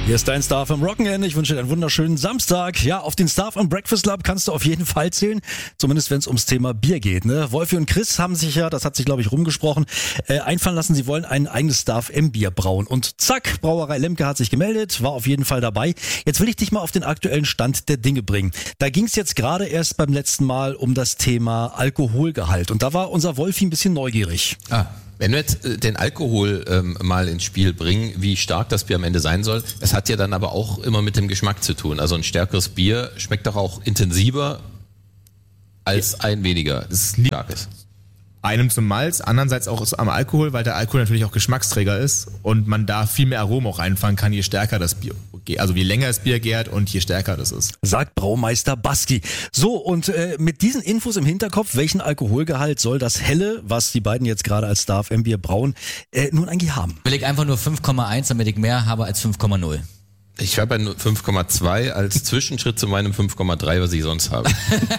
Hier ist dein Star vom Rock'n'End. Ich wünsche dir einen wunderschönen Samstag. Ja, auf den Star vom Breakfast Club kannst du auf jeden Fall zählen. Zumindest wenn es ums Thema Bier geht. Ne? Wolfi und Chris haben sich ja, das hat sich glaube ich rumgesprochen, einfallen lassen, sie wollen ein eigenes Star M-Bier brauen. Und zack, Brauerei Lemke hat sich gemeldet, war auf jeden Fall dabei. Jetzt will ich dich mal auf den aktuellen Stand der Dinge bringen. Da ging es jetzt gerade erst beim letzten Mal um das Thema Alkoholgehalt. Und da war unser Wolfi ein bisschen neugierig. Wenn wir jetzt den Alkohol mal ins Spiel bringen, wie stark das Bier am Ende sein soll, es hat ja dann aber auch immer mit dem Geschmack zu tun. Also ein stärkeres Bier schmeckt doch auch intensiver als ein weniger. Das ist starkes. Einem zum Malz, andererseits auch am Alkohol, weil der Alkohol natürlich auch Geschmacksträger ist und man da viel mehr Aromen auch reinfangen kann, je stärker das Bier, also je länger das Bier gärt und je stärker das ist. Sagt Braumeister Basti. So, und mit diesen Infos im Hinterkopf, welchen Alkoholgehalt soll das Helle, was die beiden jetzt gerade als Star M-Bier brauen, nun eigentlich haben? Will ich einfach nur 5,1, damit ich mehr habe als 5,0. Ich habe bei 5,2 als Zwischenschritt zu meinem 5,3, was ich sonst habe.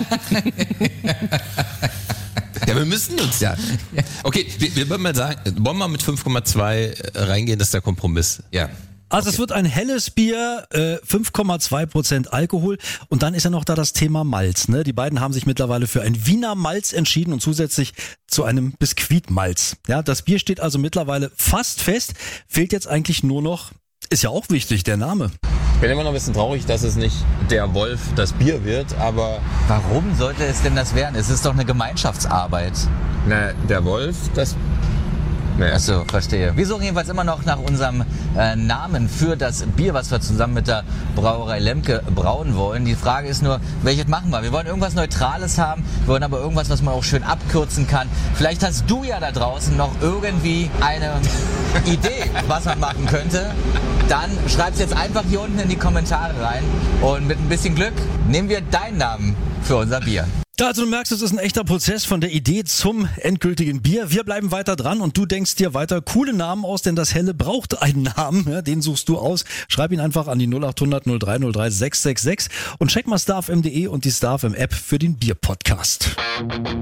Ja, wir müssen uns ja. Okay, wir würden mal sagen, wollen wir mit 5,2 reingehen, das ist der Kompromiss. Ja. Also es wird ein helles Bier, 5,2% Alkohol und dann ist ja noch da das Thema Malz. Ne? Die beiden haben sich mittlerweile für ein Wiener Malz entschieden und zusätzlich zu einem Biskuitmalz. Ja, das Bier steht also mittlerweile fast fest, fehlt jetzt eigentlich nur noch, ist ja auch wichtig, der Name. Ich bin immer noch ein bisschen traurig, dass es nicht der Wolf das Bier wird, aber... Warum sollte es denn das werden? Es ist doch eine Gemeinschaftsarbeit. Na, der Wolf, das... Naja. Achso, verstehe. Wir suchen jedenfalls immer noch nach unserem Namen für das Bier, was wir zusammen mit der Brauerei Lemke brauen wollen. Die Frage ist nur, welches machen wir? Wir wollen irgendwas Neutrales haben, wir wollen aber irgendwas, was man auch schön abkürzen kann. Vielleicht hast du ja da draußen noch irgendwie eine Idee, was man machen könnte. Dann schreib's jetzt einfach hier unten in die Kommentare rein und mit ein bisschen Glück nehmen wir deinen Namen für unser Bier. Ja, also du merkst, es ist ein echter Prozess von der Idee zum endgültigen Bier. Wir bleiben weiter dran und du denkst dir weiter coole Namen aus, denn das Helle braucht einen Namen. Ja, den suchst du aus. Schreib ihn einfach an die 0800 0303 666 und check mal starfm.de und die Starfm App für den Bier-Podcast.